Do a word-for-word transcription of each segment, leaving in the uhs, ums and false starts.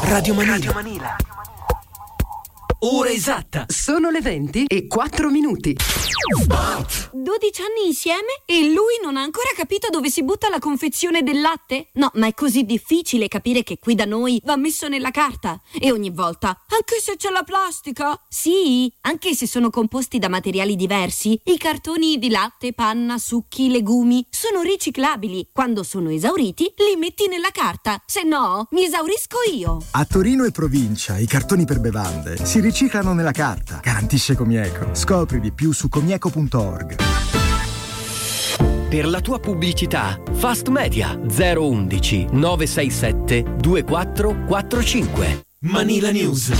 Radio Manila. Radio Manila. Ora esatta. Sono le venti e quattro minuti. dodici anni insieme e lui non ha ancora capito dove si butta la confezione del latte? No, ma è così difficile capire che qui da noi va messo nella carta. E ogni volta, anche se c'è la plastica? Sì, anche se sono composti da materiali diversi, i cartoni di latte, panna, succhi, legumi sono riciclabili. Quando sono esauriti, li metti nella carta. Se no, mi esaurisco io. A Torino e provincia i cartoni per bevande si riciclano nella carta. Garantisce Comieco. Scopri di più su comieco punto org. Per la tua pubblicità, Fast Media zero undici nove sei sette due quattro quattro cinque. Manila News.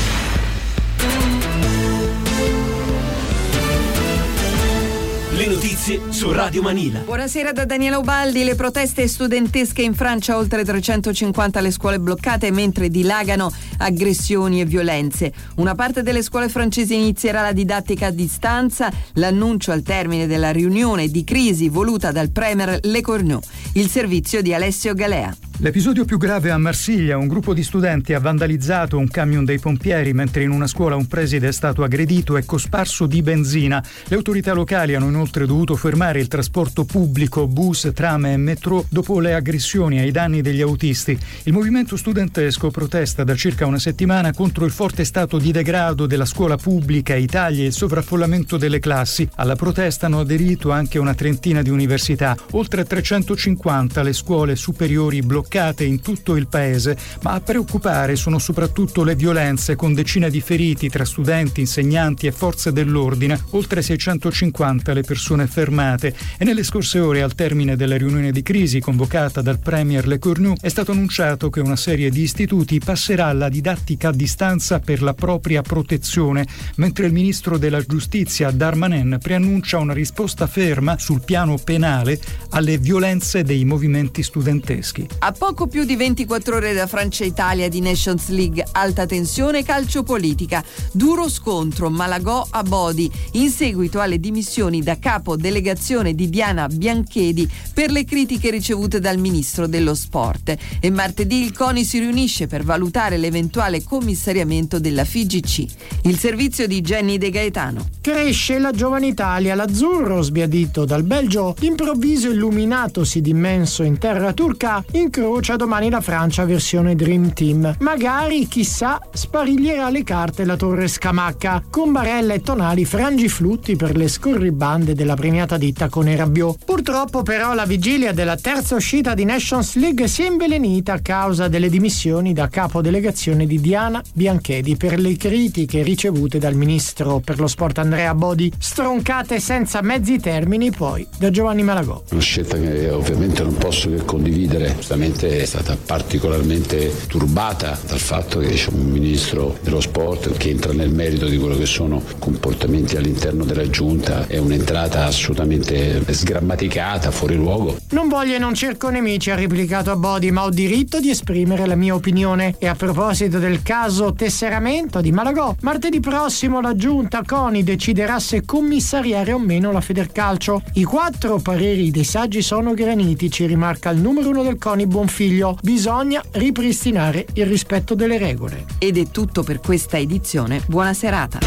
Le notizie su Radio Manila. Buonasera da Daniela Ubaldi. Le proteste studentesche in Francia, oltre trecentocinquanta le scuole bloccate mentre dilagano aggressioni e violenze. Una parte delle scuole francesi inizierà la didattica a distanza, l'annuncio al termine della riunione di crisi voluta dal premier Lecornu. Il servizio di Alessio Galea. L'episodio più grave a Marsiglia: un gruppo di studenti ha vandalizzato un camion dei pompieri mentre in una scuola un preside è stato aggredito e cosparso di benzina. Le autorità locali hanno inoltre dovuto fermare il trasporto pubblico, bus, tram e metro dopo le aggressioni ai danni degli autisti. Il movimento studentesco protesta da circa una settimana contro il forte stato di degrado della scuola pubblica, i tagli e il sovraffollamento delle classi. Alla protesta hanno aderito anche una trentina di università, oltre trecentocinquanta le scuole superiori bloccate in tutto il paese, ma a preoccupare sono soprattutto le violenze, con decine di feriti tra studenti, insegnanti e forze dell'ordine, oltre seicentocinquanta le persone fermate. E nelle scorse ore, al termine della riunione di crisi convocata dal premier Lecornu, è stato annunciato che una serie di istituti passerà alla didattica a distanza per la propria protezione, mentre il ministro della giustizia Darmanin preannuncia una risposta ferma sul piano penale alle violenze dei movimenti studenteschi. A poco più di ventiquattro ore da Francia-Italia di Nations League, alta tensione calcio politica, duro scontro Malagò a Bodi in seguito alle dimissioni da capo delegazione di Diana Bianchedi per le critiche ricevute dal ministro dello sport. E martedì il CONI si riunisce per valutare l'eventuale commissariamento della F I G C. Il servizio di Jenny De Gaetano. Cresce la giovane Italia, l'azzurro sbiadito dal Belgio, d'improvviso illuminatosi d'immenso in terra turca, incrocia domani la Francia versione Dream Team. Magari, chissà, spariglierà le carte la torre Scamacca, con barella e tonali frangiflutti per le scorribande della premiata ditta con Rabiot. Purtroppo però la vigilia della terza uscita di Nations League si è invelenita a causa delle dimissioni da capo delegazione di Diana Bianchedi per le critiche ricevute dal ministro per lo sport Andrea Bodi, stroncate senza mezzi termini poi da Giovanni Malagò. Una scelta che ovviamente non posso che condividere. Giustamente è stata particolarmente turbata dal fatto che c'è un ministro dello sport che entra nel merito di quello che sono comportamenti all'interno della giunta. È un'entrata assolutamente sgrammaticata, fuori luogo. Non voglio e non cerco nemici, ha replicato a Bodi, ma ho diritto di esprimere la mia opinione. E a proposito del caso tesseramento di Malagò, martedì prossimo la giunta CONI deciderà se commissariare o meno la Federcalcio. I quattro pareri dei saggi sono granitici, rimarca il numero uno del CONI Bonfiglio. Bisogna ripristinare il rispetto delle regole. Ed è tutto per questa edizione. Buona serata.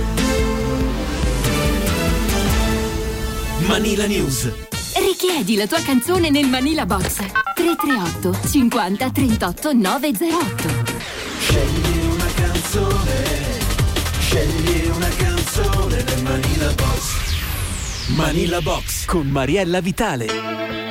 Manila News. Richiedi la tua canzone nel Manila Box tre tre otto cinquanta trentotto novecentotto. Scegli una canzone, scegli una canzone nel Manila Box. Manila Box con Mariella Vitale.